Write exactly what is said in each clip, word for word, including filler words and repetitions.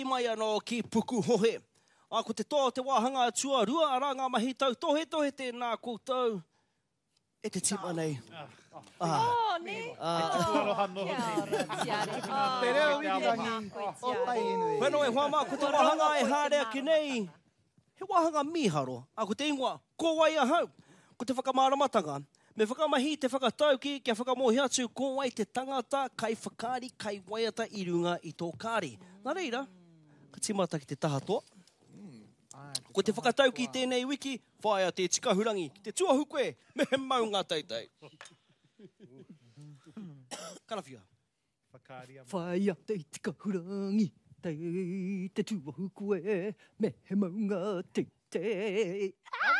mai anō ki puku hohe. A ko te toa te wāhanga atua rua ara ngā mahi tau tohe tohe tēnā koutou. E te tima nei. Oh, ne. Aloha noho Te reo wiki rangi. O tai inu. Whenua e whama, ko te wāhanga e hārea ki nei. He wāhanga miharo. A ko te ingoa, ko wai ahau. Ko te whakamāramatanga. Me whakamahi te whakatau ki, kia whakamohi atu, ko wai te tangata kai whakari, kai waiata i runga i tō kāri. Nā reira, ka timata ki te tahatoa. Ko te whakatau ki tēnei wiki, whaia te tikahurangi, ki te tuahu koe, me he maunga teitei. Karawhia. Whaia te tikahurangi, tei te tuahu koe, me he maunga teitei.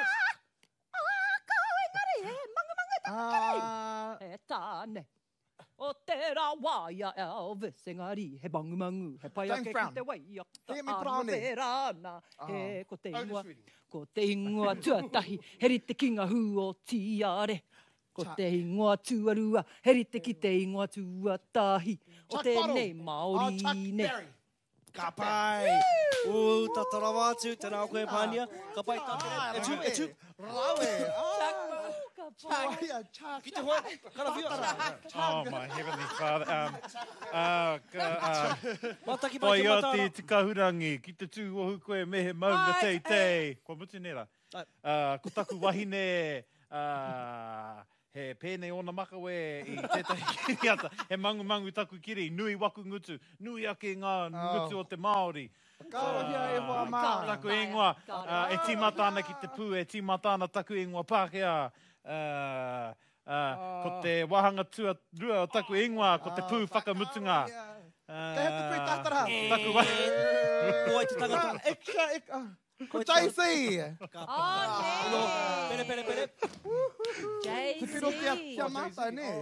Ah, E tāne. O te rā waia Elvis, engari, he bangu mangu, he pai ake ki te waia. Hear me, Brownie. Aro rāna, he ko te Oh, ingoa, that's really- ko te ingoa tuatahi, heri te kinga hu o tiare. Ko Chuck. te ingoa tuarua, heri te ki te ingoa tuatahi. O Chuck te Bottle. nei Oh, Māori Chuck ne. Berry. Ka pai. O, tatarawa atu, tēnā koe pānia. Ka pai, ka tere. E tu, e tu. Rawe. Ah, Chuck. Whaia, Chuck. Ki te hoa, karawhia. Oh, my heavenly father. Um, uh, uh, Mataki mai Pai te o matara. te tikahurangi, ki te tūohu koe me he maunga Ai, teitei. Kua mutu nera. Ai. Uh, ko taku wahine, uh, he pēnei ona makawe i tētahi kiriata. He mangu mangu taku kiri, nui waku ngutu, nui ake ngā ngutu o te Māori. Karawhia e hoa mā. Taku ingoa, uh, e tīmata ana ki te pū, e tīmata ana taku ingoa Pākehā. Uh, uh, ko te wahanga tua rua o taku ingoa, ko te pū whakamutunga. Uh, Kei haka koe tātara. Taku wa... Ko ai te tangata. Extra, extra. Ko J C. Oh, Pere, pere, pere. Te piro tia, tia mātai, ne?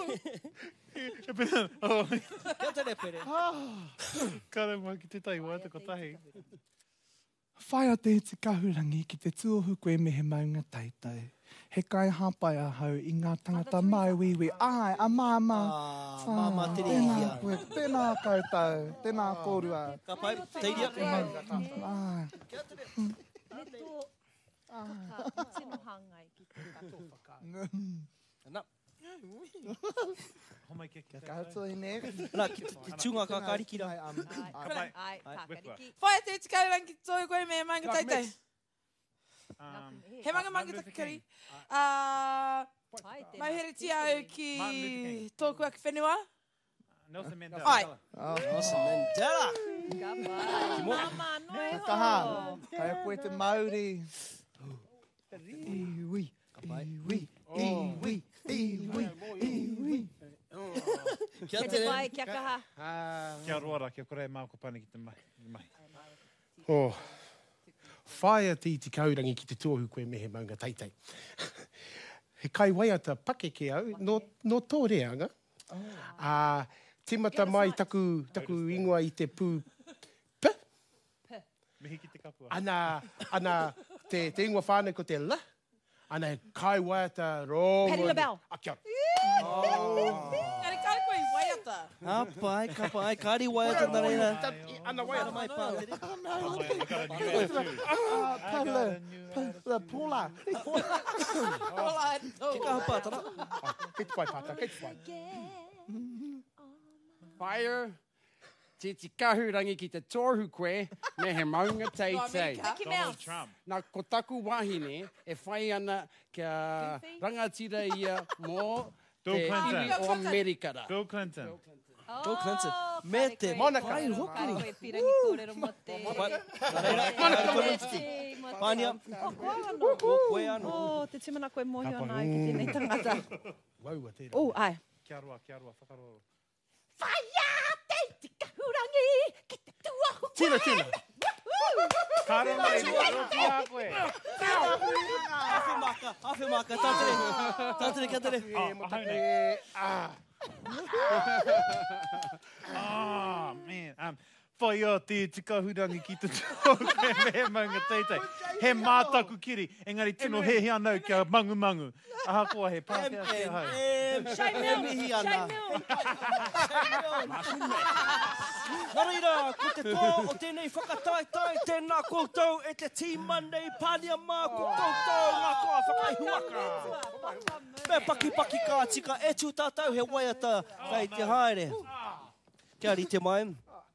Oh, Kia tere, pere. kare mai ki te tai wai te kotahi. Whaia te tikahurangi ki te tuohu koe me he maunga teitei. He kai hapai ahau i ngā tangata mai wiwi. Ai, a māma. Ah, māma tere Tēnā ia. koe, tēnā koutou, tēnā kōrua. Ka pai, teiria. Ai, Tino hangai ki te katoa. Nā, Homai ke kia koutou i ne. nā, ki te- te tūnga ka karikira. Ai, um, ai. Ai, Ai, kakariki. Whaia te tikahurangi toi koe me manga teitei. Um, He manga manga takari. Uh, Ai, tēnā. Mai here ti au ki Martin Luther King. tōku aki whenua. Nelson Mandela. Ai. Nelson Mandela. Ka pai. Mama, noi ho. Kaha, kai a koe te Māori. Iwi, iwi, iwi, iwi, iwi. Kia Ke te tere. pai, kia kaha. Kia roara, kia kore mau ko pane ki te mai. mai. Oh. Whaia te iti kaurangi ki te tuahu koe me he maunga teitei. He kai waiata pake ke au, no, no tō rea anga. Oh. Uh, timata mai taku, taku ingoa i te pū p. Mihi ki te kapua. Ana, ana te, te ingoa whānau ko te la. Ana he kai waiata rongo. Patti LaBelle. Ah, kia. Kare kare koe i waiata. Ka pai, ka pai, kāri wai ata nā reira. Ana Ana waiata. mai pā. Ah, pala, pala, pula. Ki ka hapa tara. Ah, kei te wai pāta, kei te wai. Fire, te tikahurangi ki te tōhu koe, me he maunga teitei. Amerika. Donald Trump. Nā ko taku wahine, e whai ana kia rangatira ia mō Bill te Clinton. iwi o Amerikara. Bill Clinton. Bill Clinton. Me te Monica. pai hoki. Kai koe pirangi kōrero mo te... Pai, nā reira, nā reira. Pānia. Oh, koe anō. Ko koe anō. Oh, te timana koe mohi ona ai ki tēnei tangata. Waua tērā. Oh, ai. Kia roa, kia roa, whakaroro. Whaia te tikahurangi ki te tuahu. Tēnā, tēnā. Kāro mai, roti a koe. Hawhi maka, hawhi maka, tātere. Tātere, kia tere. Oh, haune. Ah. Oh, man. Um, whai o te tikahurangi ki te tō koe mehe maunga teitei. He mātaku kiri, engari tino he he anau kia mangu mangu. Aha koa he Pākehā kia hau. Shai mihi ana. Nā reira, ko te tō o tēnei whakataitai, tēnā koutou e te tīma nei pānia mā ko koutou ngā koa whakaihuaka. Me paki paki kā tika e tū tātou he waiata kai te haere. Kia rite mai.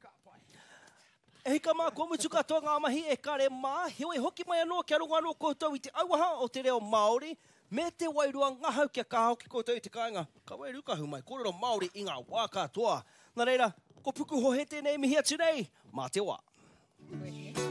E hika mā komutu katoa ngā mahi e kare mā, heoi hoki mai anō kia runga anō koutou i te auaha o te reo Māori, me te wairua ngahau kia kāhau ki koutou i te kāinga. Ka wairu kahu mai, kōrero Māori i ngā wā katoa. Nā reira, ko puku ho he tēnei mihi atu nei, mā te wā.